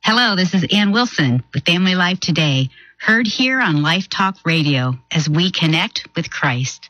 Hello, this is Ann Wilson with Family Life Today, heard here on Life Talk Radio as we connect with Christ.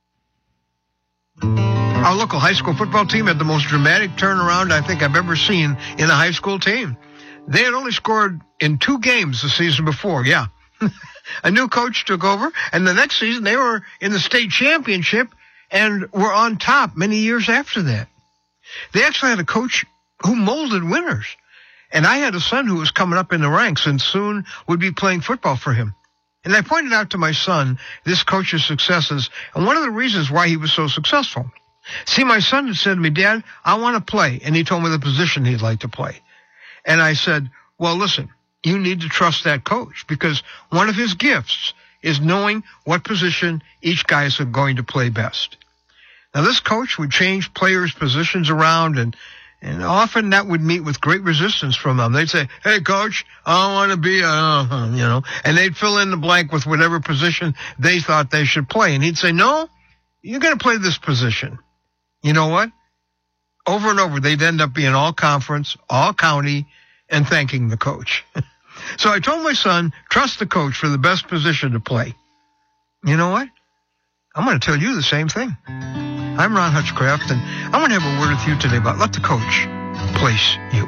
Our local high school football team had the most dramatic turnaround I think I've ever seen in a high school team. They had only scored in 2 games the season before, yeah. A new coach took over, and the next season they were in the state championship and were on top many years after that. They actually had a coach who molded winners. And I had a son who was coming up in the ranks and soon would be playing football for him. And I pointed out to my son this coach's successes and one of the reasons why he was so successful. See, my son had said to me, Dad, I want to play. And he told me the position he'd like to play. And I said, well, listen, you need to trust that coach because one of his gifts is knowing what position each guy is going to play best. Now, this coach would change players' positions around and often that would meet with great resistance from them. They'd say, hey, coach, I want to be and they'd fill in the blank with whatever position they thought they should play. And he'd say, no, you're going to play this position. You know what? Over and over, they'd end up being all conference, all county, and thanking the coach. So I told my son, trust the coach for the best position to play. You know what? I'm going to tell you the same thing. I'm Ron Hutchcraft, and I want to have a word with you today about let the coach place you.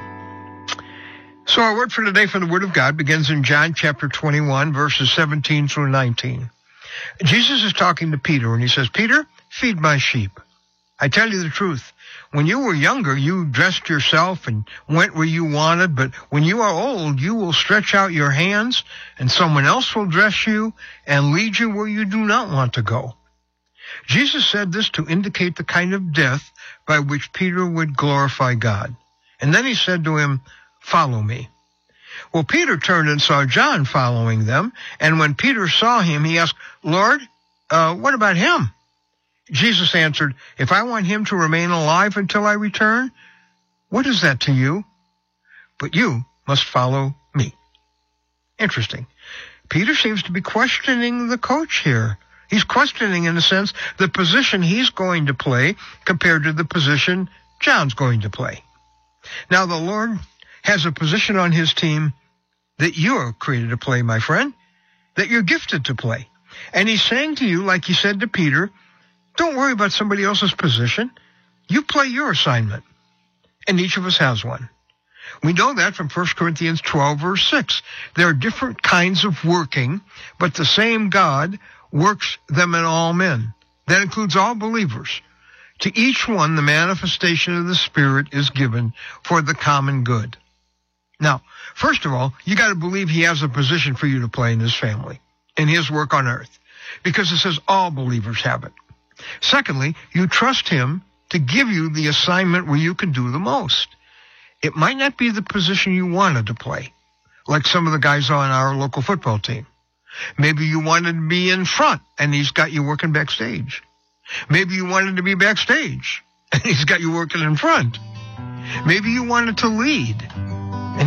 So our word for today from the Word of God begins in John chapter 21, verses 17 through 19. Jesus is talking to Peter, and he says, Peter, feed my sheep. I tell you the truth. When you were younger, you dressed yourself and went where you wanted, but when you are old, you will stretch out your hands, and someone else will dress you and lead you where you do not want to go. Jesus said this to indicate the kind of death by which Peter would glorify God. And then he said to him, follow me. Well, Peter turned and saw John following them, and when Peter saw him, he asked, Lord, what about him? Jesus answered, if I want him to remain alive until I return, what is that to you? But you must follow me. Interesting. Peter seems to be questioning the coach here. He's questioning, in a sense, the position he's going to play compared to the position John's going to play. Now, the Lord has a position on his team that you're created to play, my friend, that you're gifted to play. And he's saying to you, like he said to Peter, don't worry about somebody else's position. You play your assignment. And each of us has one. We know that from 1 Corinthians 12, verse 6. There are different kinds of working, but the same God works them in all men. That includes all believers. To each one, the manifestation of the Spirit is given for the common good. Now, first of all, you got to believe he has a position for you to play in his family, in his work on earth, because it says all believers have it. Secondly, you trust him to give you the assignment where you can do the most. It might not be the position you wanted to play, like some of the guys on our local football team. Maybe you wanted to be in front, and he's got you working backstage. Maybe you wanted to be backstage, and he's got you working in front. Maybe you wanted to lead.